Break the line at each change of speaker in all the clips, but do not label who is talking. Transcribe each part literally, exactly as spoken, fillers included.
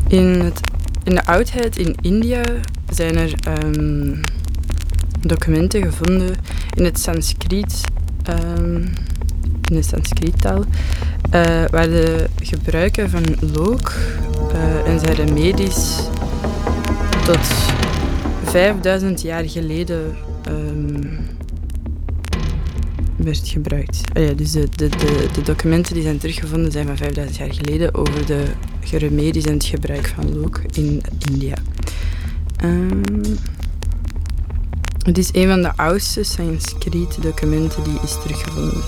In, het, in de oudheid in India zijn er um, documenten gevonden in het Sanskriet, um, in de Sanskriettaal, uh, waar de gebruiken van look uh, en zijn remedies tot vijfduizend jaar geleden um, werd gebruikt. Uh, ja, dus de, de, de, de documenten die zijn teruggevonden zijn van vijfduizend jaar geleden over de remedies en het gebruik van look in India. Um, het is een van de oudste Sanskriet documenten die is teruggevonden.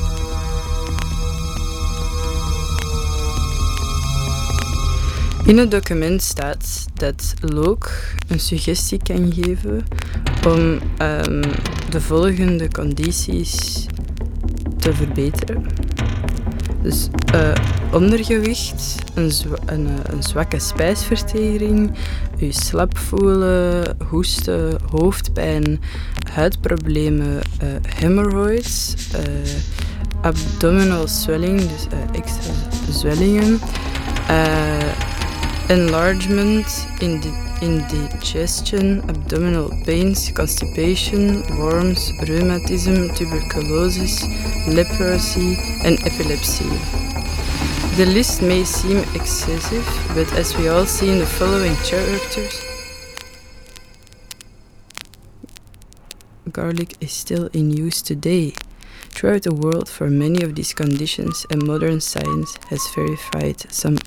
In het document staat dat look een suggestie kan geven om um, de volgende condities te verbeteren. Dus uh, ondergewicht, een, zwa- een, een zwakke spijsvertering, je slap voelen, hoesten, hoofdpijn, huidproblemen, uh, hemorrhoids, uh, abdominal swelling, dus uh, extra zwellingen, uh, enlargement, indi- indigestion, abdominal pains, constipation, worms, rheumatism, tuberculosis, leprosy and epilepsy. The list may seem excessive, but as we all see in the following chapters, garlic is still in use today throughout the world for many of these conditions, and modern science has verified some